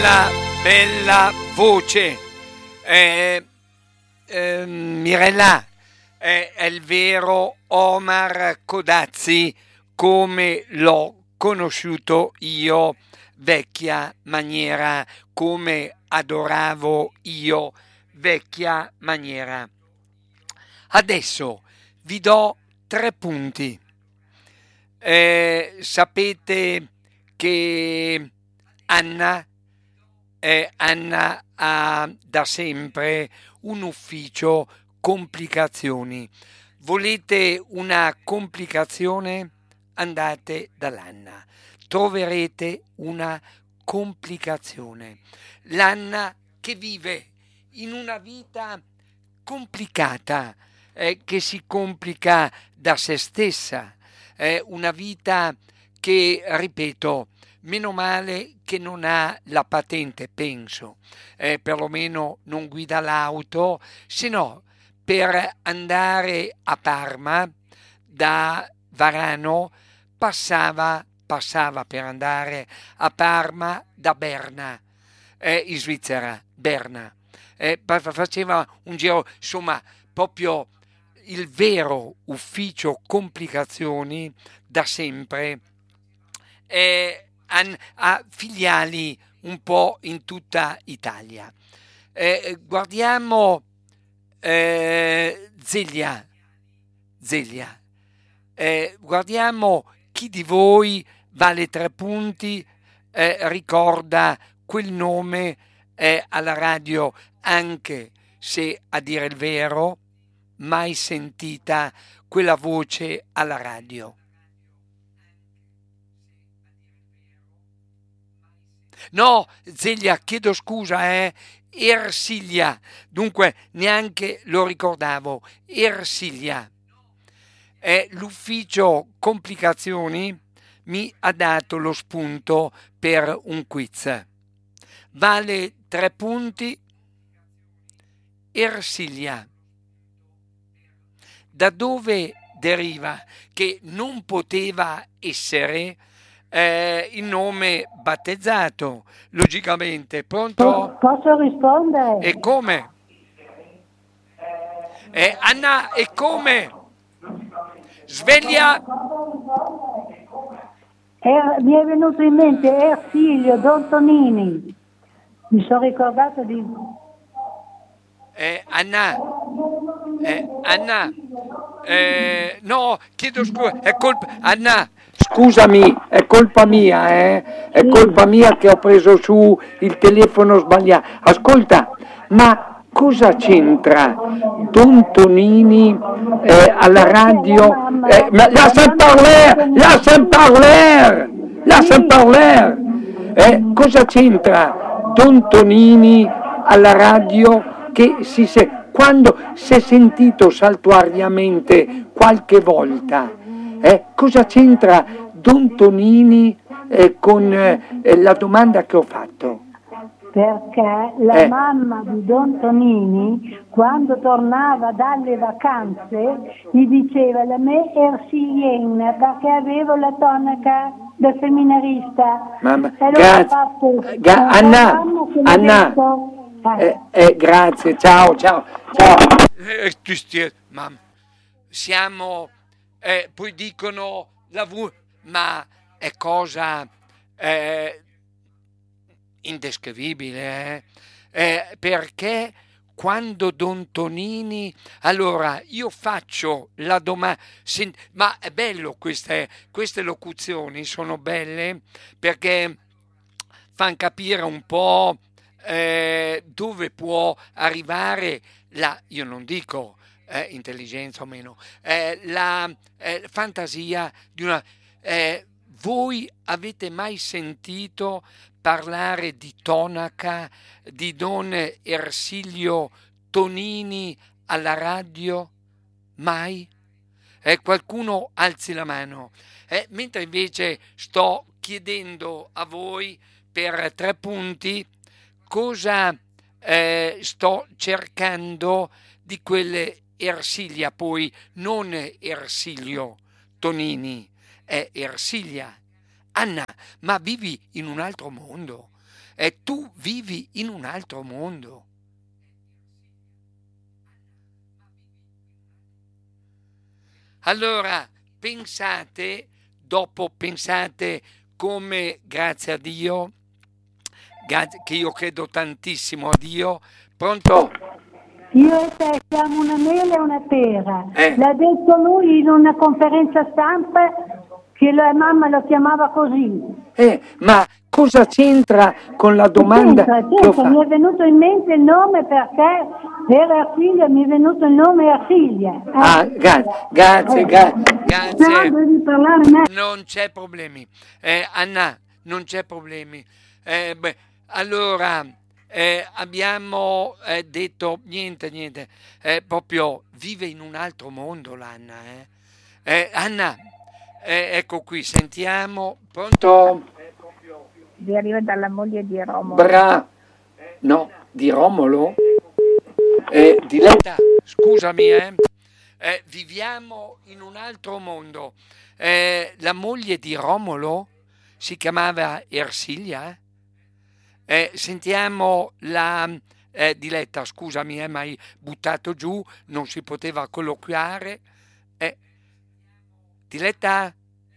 La bella voce. Mirella, è il vero Omar Codazzi come l'ho conosciuto io, vecchia maniera, come adoravo io, vecchia maniera. Adesso vi do 3 punti. Sapete che Anna ha da sempre un ufficio complicazioni. Volete una complicazione? Andate dall'Anna. Troverete una complicazione. L'Anna che vive in una vita complicata, che si complica da se stessa. Una vita che, ripeto, meno male che non ha la patente, penso, perlomeno non guida l'auto, se no per andare a Parma da Varano passava per andare a Parma da Berna, in Svizzera, Berna. Faceva un giro, insomma, proprio il vero ufficio complicazioni da sempre. Ha filiali un po' in tutta Italia. Guardiamo Zelia. Guardiamo chi di voi vale 3 punti, ricorda quel nome alla radio, anche se, a dire il vero, mai sentita quella voce alla radio. No, Zelia, chiedo scusa, Ersilia, dunque neanche lo ricordavo, Ersilia. L'ufficio complicazioni mi ha dato lo spunto per un quiz. Vale 3 punti, Ersilia. Da dove deriva che non poteva essere il nome battezzato, logicamente. Pronto? Posso rispondere? E come? Anna, e come? Sveglia! Mi è venuto in mente Ersilio, Don Tonini. Mi sono ricordato di... Anna, no, chiedo scusa, è colpa... Anna, scusami, è colpa mia, è colpa mia che ho preso su il telefono sbagliato. Ascolta, ma cosa c'entra Don Tonini alla radio? Lasciami parlare! Cosa c'entra Don Tonini alla radio che quando si è sentito saltuariamente qualche volta? Cosa c'entra Don Tonini con la domanda che ho fatto? Perché la mamma di Don Tonini, quando tornava dalle vacanze, gli diceva la me Ersilien, perché avevo la tonaca da seminarista. Mamma, Allora grazie. Anna, grazie, ciao. Mamma, siamo, poi dicono ma è cosa indescrivibile, perché quando Don Tonini, allora io faccio la domanda, ma è bello queste locuzioni, sono belle perché fanno capire un po' dove può arrivare io non dico intelligenza o meno, la fantasia di una... voi avete mai sentito parlare di tonaca di Don Ersilio Tonini alla radio? Mai? Qualcuno alzi la mano. Mentre invece sto chiedendo a voi per 3 punti cosa sto cercando di quelle Ersilia, poi non Ersilio Tonini, è Ersilia. Anna, ma vivi in un altro mondo. e tu vivi in un altro mondo. Allora pensate come, grazie a Dio, che io credo tantissimo a Dio. Pronto? Io e te siamo una mela e una pera. L'ha detto lui in una conferenza stampa che la mamma lo chiamava così. Ma cosa c'entra con la domanda che ho fatto? Mi è venuto in mente il nome perché era Ersilia, mi è venuto il nome Ersilia. Grazie. Però devi parlare me. Non c'è problemi. Anna, non c'è problemi. Allora, abbiamo detto niente. Proprio vive in un altro mondo l'Anna. Anna, ecco qui, sentiamo. Pronto? Vi arriva dalla moglie di Romolo. No, di Romolo? Diletta, scusami, viviamo in un altro mondo. La moglie di Romolo si chiamava Ersilia? Sentiamo la Diletta, scusami, ma hai buttato giù, non si poteva colloquiare. Diletta?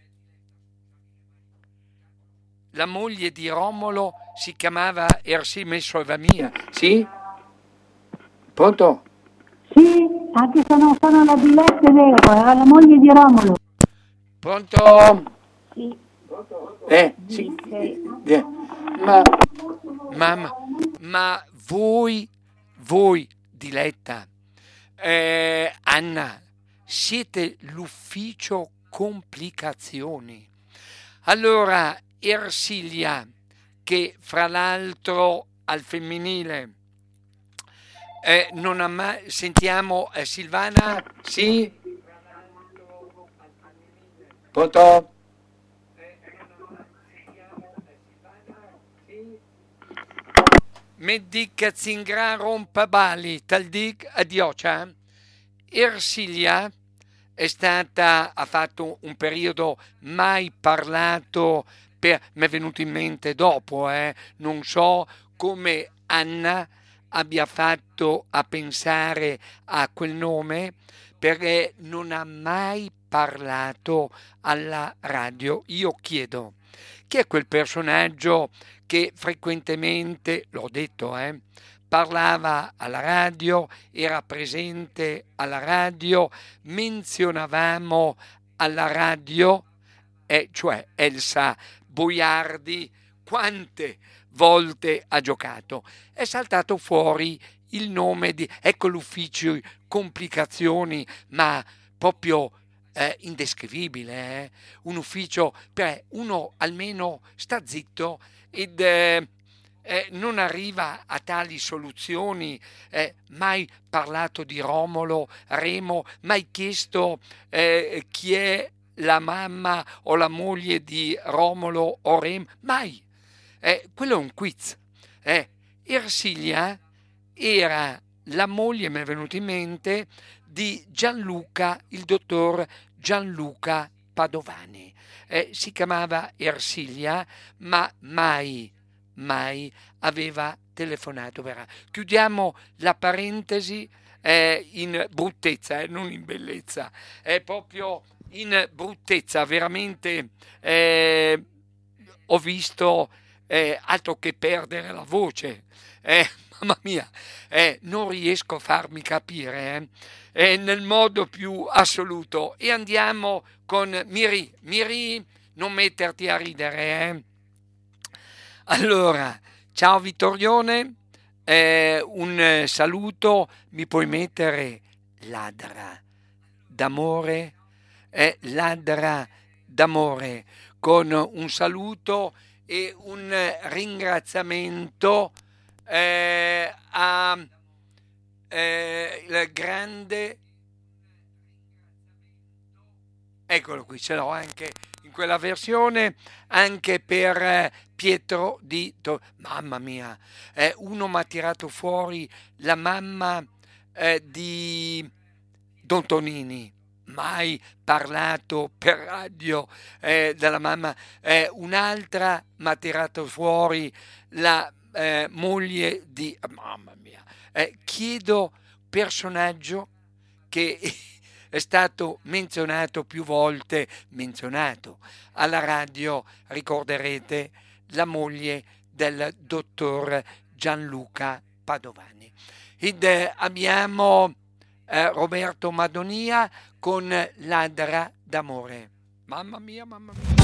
La moglie di Romolo si chiamava Ersilia, messo va mia, sì? Pronto? Sì, anche se non sono la Diletta, è vero, era la moglie di Romolo. Pronto? Sì. Sì. Ma voi Diletta, Anna, siete l'ufficio complicazioni. Allora, Ersilia, che fra l'altro al femminile non ha mai... Sentiamo Silvana? Sì? Pronto? Medic zingra rompabali, taldic adiocia. Ersilia ha fatto un periodo mai parlato, mi è venuto in mente dopo, non so come Anna abbia fatto a pensare a quel nome, perché non ha mai parlato alla radio. Io chiedo, chi è quel personaggio che frequentemente, l'ho detto, parlava alla radio, era presente alla radio, menzionavamo alla radio, cioè Elsa Boiardi, quante volte ha giocato? È saltato fuori il nome di, ecco l'ufficio complicazioni, ma proprio indescrivibile, un ufficio, uno almeno sta zitto ed non arriva a tali soluzioni, mai parlato di Romolo, Remo, mai chiesto chi è la mamma o la moglie di Romolo o Remo, mai. Quello è un quiz. Ersilia era la moglie, mi è venuto in mente, di Gianluca, il dottor Gianluca Padovani. Si chiamava Ersilia, ma mai aveva telefonato. Chiudiamo la parentesi in bruttezza, non in bellezza, è proprio in bruttezza, veramente ho visto altro che perdere la voce, mamma mia, non riesco a farmi capire nel modo più assoluto. E andiamo con Miri, non metterti a ridere. Allora, ciao Vittorione, un saluto, mi puoi mettere ladra d'amore, con un saluto e un ringraziamento a il grande, eccolo qui, ce l'ho anche in quella versione, anche per Pietro mamma mia, uno mi ha tirato fuori la mamma di Don Tonini, mai parlato per radio della mamma. Un'altra mi ha tirato fuori la moglie di... Mamma mia. Chiedo personaggio che è stato menzionato più volte, menzionato alla radio, ricorderete, la moglie del dottor Gianluca Padovani. Ed abbiamo Roberto Madonia con Ladra d'amore. Mamma mia, mamma mia.